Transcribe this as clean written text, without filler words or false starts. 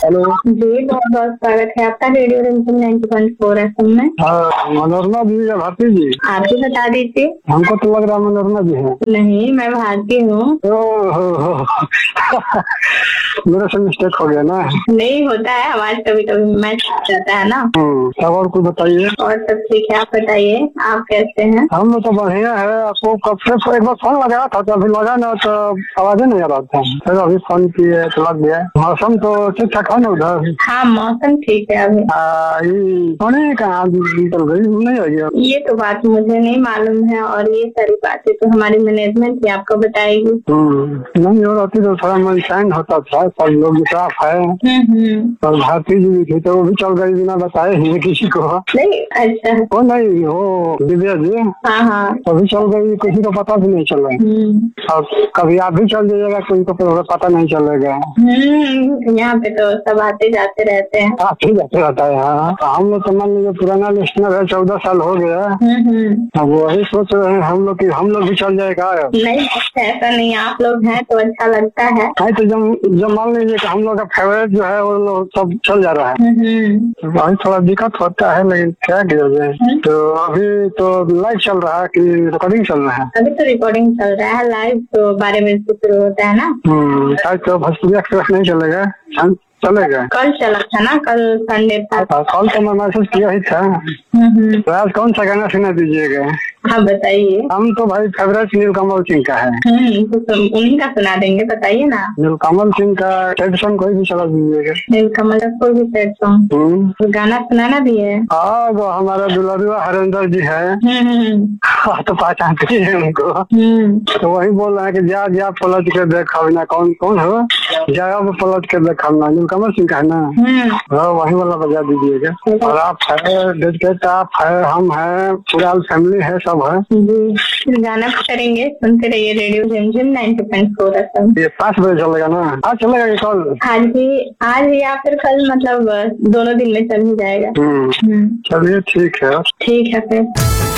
Hello जी, बहुत बहुत स्वागत है आपका रेडियो रिमझिम 90.4 एफएम में। हाँ, मनोरमा जी या भारती जी? आप ही बता दीजिए। हमको तो लग रहा है मनोरमा जी है। नहीं, मैं भारती हूँ। ओहो मेरा से मिस्टेक हो गया ना। नहीं होता है, आवाज कभी कभी मैच जाता है ना। तब और कुछ बताइए। और सब ठीक है, आप बताइए आप कैसे हैं? हम लोग तो बढ़िया है। आपको कब से एक बार फोन लगाया था तो अभी लगा ना तो आवाज नहीं आ रहा था। फिर अभी फोन किए तो लग गया। मौसम तो ठीक ठाक है ना उधर? हाँ, मौसम ठीक है अभी। ये कहाँ चल गई नहीं आई? ये तो बात मुझे नहीं मालूम है, और ये सारी बातें तो हमारी मैनेजमेंट ही आपको बताएगी। नहीं हो रहती तो थोड़ा मन चैन होता था। सब लोग साफ है और भारती जी भी थी तो वो भी चल गई बिना बताए ही किसी को। नहीं, अच्छा। वो नहीं, वो दिव्या जी हाँ हाँ। वो भी चल गई, किसी को पता भी नहीं चला। और कभी आप भी चल जाइएगा, किसी को पता नहीं चलेगा। यहाँ पे तो सब आते जाते रहते हैं। आते जाते रहता है। हाँ, हम लोग तो मान लीजिए पुराना लिस्टनर है, 14 साल हो गया। अब वही सोच रहे हैं हम लोग की हम लोग भी चल जाएगा। नहीं, ऐसा नहीं, आप लोग हैं तो अच्छा लगता है। नहीं तो जब मान लीजिए कि हम लोग का फेवरेट जो है वो लोग सब चल जा रहा है। वही थोड़ा दिक्कत होता है, लेकिन क्या किया जाए। तो अभी तो लाइव चल रहा है कि रिकॉर्डिंग चल रहा है? अभी तो रिकॉर्डिंग चल रहा है, लाइव तो 12 बजे से शुरू होता है ना। आज तो भोजपुरी एक्सप्रेस नहीं चलेगा? चलेगा। कल चला था ना, कल संडे था। कल तो मैं मैसेज किया ही था। तो आज कौन सा गाना सुना दीजिएगा? हाँ बताइए। हम तो भाई फेवरेट नीलकमल सिंह का है। तो उन्हीं का सुना देंगे, बताइए ना। नीलकमल सिंह का सैड सॉन्ग कोई भी चला दीजिएगा। नीलकमल का कोई भी सैड सॉन्ग गाना सुनाना भी है। हाँ, वो हमारा दुलारुआ हरेंद्र जी है। तो पहचानते हैं उनको। तो वही बोल रहे हैं कि जा पलट के देखा ना। कौन कौन हो? जा पलट के देखा ना, नीलकमल सिंह का है ना। हाँ, वही वाला बजा दीजिएगा। और आप है, डेडिकेट आप है, हम है, पूरा फैमिली है, सब है जी। गाना करेंगे, सुनते रहिए रेडियो रिमझिम 90.4 एफएम। ये 5 बजे चलेगा ना? आज चलेगा कि कल? आज या फिर कल, मतलब दोनों दिन में चल ही जाएगा। चलिए ठीक है। ठीक है फिर।